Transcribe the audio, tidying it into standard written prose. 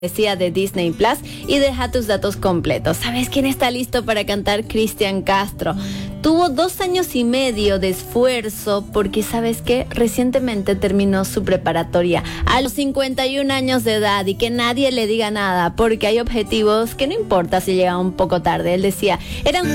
Decía de Disney Plus y deja tus datos completos. ¿Sabes quién está listo para cantar? Cristian Castro. Tuvo 2 años y medio de esfuerzo porque, ¿sabes qué? Recientemente terminó su preparatoria a los 51 años de edad y que nadie le diga nada porque hay objetivos que no importa si llega un poco tarde. Él decía, eran